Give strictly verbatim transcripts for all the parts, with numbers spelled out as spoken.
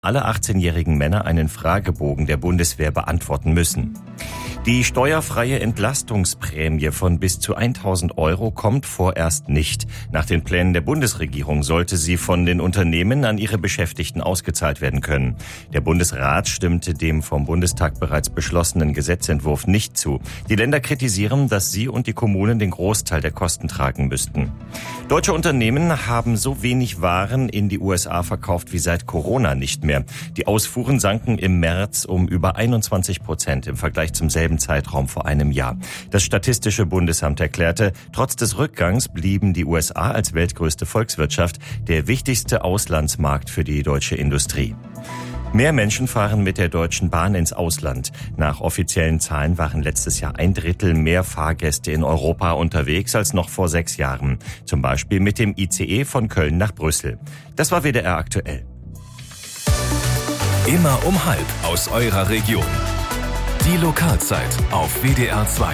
alle achtzehnjährigen Männer einen Fragebogen der Bundeswehr beantworten müssen. Die steuerfreie Entlastungsprämie von bis zu tausend Euro kommt vorerst nicht. Nach den Plänen der Bundesregierung sollte sie von den Unternehmen an ihre Beschäftigten ausgezahlt werden können. Der Bundesrat stimmte dem vom Bundestag bereits beschlossenen Gesetzentwurf nicht zu. Die Länder kritisieren, dass sie und die Kommunen den Großteil der Kosten tragen müssten. Deutsche Unternehmen haben so wenig Waren in die U S A verkauft wie seit Corona nicht mehr. Die Ausfuhren sanken im März um über einundzwanzig Prozent im Vergleich zum selben Zeitraum vor einem Jahr. Das Statistische Bundesamt erklärte, trotz des Rückgangs blieben die U S A als weltgrößte Volkswirtschaft der wichtigste Auslandsmarkt für die deutsche Industrie. Mehr Menschen fahren mit der Deutschen Bahn ins Ausland. Nach offiziellen Zahlen waren letztes Jahr ein Drittel mehr Fahrgäste in Europa unterwegs als noch vor sechs Jahren. Zum Beispiel mit dem I C E von Köln nach Brüssel. Das war W D R aktuell. Immer um halb aus eurer Region. Die Lokalzeit auf W D R zwei.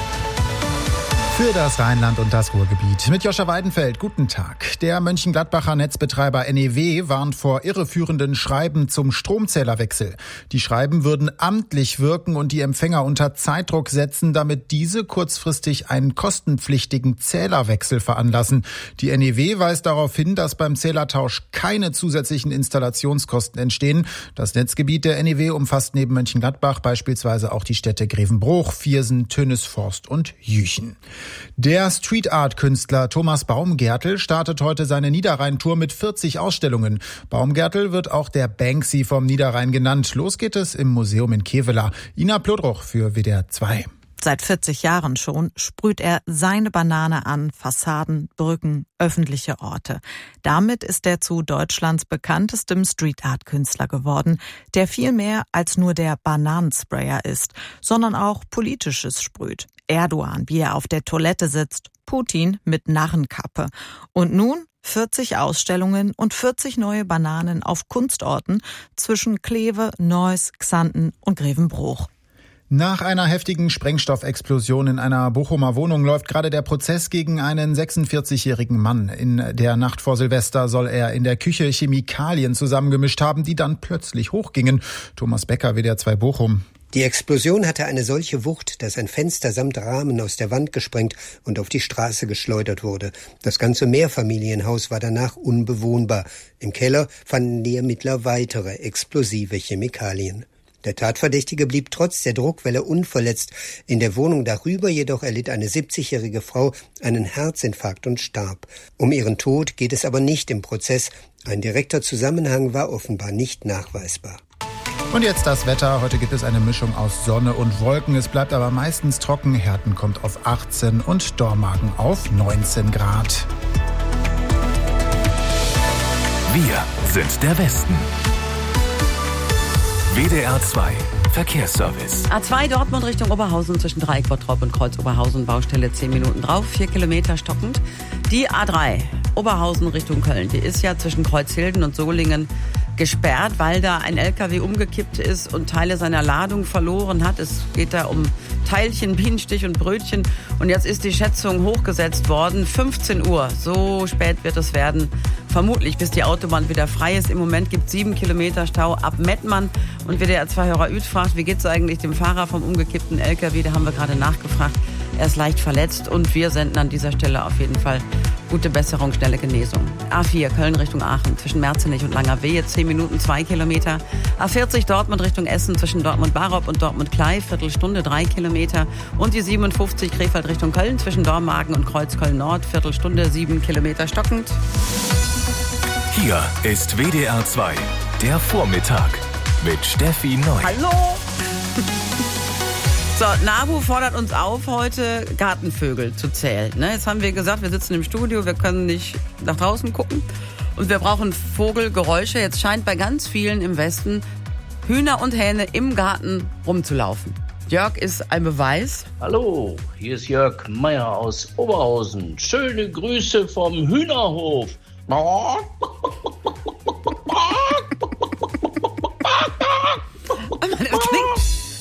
Für das Rheinland und das Ruhrgebiet. Mit Joscha Weidenfeld, guten Tag. Der Mönchengladbacher Netzbetreiber N E W warnt vor irreführenden Schreiben zum Stromzählerwechsel. Die Schreiben würden amtlich wirken und die Empfänger unter Zeitdruck setzen, damit diese kurzfristig einen kostenpflichtigen Zählerwechsel veranlassen. Die N E W weist darauf hin, dass beim Zählertausch keine zusätzlichen Installationskosten entstehen. Das Netzgebiet der N E W umfasst neben Mönchengladbach beispielsweise auch die Städte Grevenbruch, Viersen, Tönnesforst und Jüchen. Der Street-Art-Künstler Thomas Baumgärtel startet heute seine Niederrhein-Tour mit vierzig Ausstellungen. Baumgärtel wird auch der Banksy vom Niederrhein genannt. Los geht es im Museum in Kevela. Ina Plodroch für W D R zwei. Seit vierzig Jahren schon sprüht er seine Banane an Fassaden, Brücken, öffentliche Orte. Damit ist er zu Deutschlands bekanntestem Street-Art-Künstler geworden, der viel mehr als nur der Bananensprayer ist, sondern auch Politisches sprüht. Erdogan, wie er auf der Toilette sitzt, Putin mit Narrenkappe. Und nun vierzig Ausstellungen und vierzig neue Bananen auf Kunstorten zwischen Kleve, Neuss, Xanten und Grevenbruch. Nach einer heftigen Sprengstoffexplosion in einer Bochumer Wohnung läuft gerade der Prozess gegen einen sechsundvierzigjährigen Mann. In der Nacht vor Silvester soll er in der Küche Chemikalien zusammengemischt haben, die dann plötzlich hochgingen. Thomas Becker, W D R zwei Bochum. Die Explosion hatte eine solche Wucht, dass ein Fenster samt Rahmen aus der Wand gesprengt und auf die Straße geschleudert wurde. Das ganze Mehrfamilienhaus war danach unbewohnbar. Im Keller fanden die Ermittler weitere explosive Chemikalien. Der Tatverdächtige blieb trotz der Druckwelle unverletzt. In der Wohnung darüber jedoch erlitt eine siebzigjährige Frau einen Herzinfarkt und starb. Um ihren Tod geht es aber nicht im Prozess. Ein direkter Zusammenhang war offenbar nicht nachweisbar. Und jetzt das Wetter. Heute gibt es eine Mischung aus Sonne und Wolken. Es bleibt aber meistens trocken. Herten kommt auf achtzehn und Dormagen auf neunzehn Grad. Wir sind der Westen. W D R zwei Verkehrsservice. A zwei Dortmund Richtung Oberhausen zwischen Dreieck Bottrop und Kreuz Oberhausen. Baustelle zehn Minuten drauf, vier Kilometer stockend. Die A drei Oberhausen Richtung Köln. Die ist ja zwischen Kreuzhilden und Solingen gesperrt, weil da ein L K W umgekippt ist und Teile seiner Ladung verloren hat. Es geht da um Teilchen, Bienenstich und Brötchen. Und jetzt ist die Schätzung hochgesetzt worden. fünfzehn Uhr, so spät wird es werden. Vermutlich, bis die Autobahn wieder frei ist. Im Moment gibt es sieben Kilometer Stau ab Mettmann. Und W D R zwei Hörer Uth fragt, wie geht es eigentlich dem Fahrer vom umgekippten L K W? Da haben wir gerade nachgefragt. Er ist leicht verletzt und wir senden an dieser Stelle auf jeden Fall gute Besserung, schnelle Genesung. A vier Köln Richtung Aachen zwischen Merzenich und Langerwehe, zehn Minuten, zwei Kilometer. A vierzig Dortmund Richtung Essen zwischen Dortmund-Barop und Dortmund-Klei, Viertelstunde, drei Kilometer. Und die siebenundfünfzig Krefeld Richtung Köln zwischen Dormagen und Kreuzköln-Nord, Viertelstunde, sieben Kilometer stockend. Hier ist W D R zwei, der Vormittag mit Steffi Neu. Hallo! So, NABU fordert uns auf, heute Gartenvögel zu zählen. Ne? Jetzt haben wir gesagt, wir sitzen im Studio, wir können nicht nach draußen gucken und wir brauchen Vogelgeräusche. Jetzt scheint bei ganz vielen im Westen Hühner und Hähne im Garten rumzulaufen. Jörg ist ein Beweis. Hallo, hier ist Jörg Meier aus Oberhausen. Schöne Grüße vom Hühnerhof.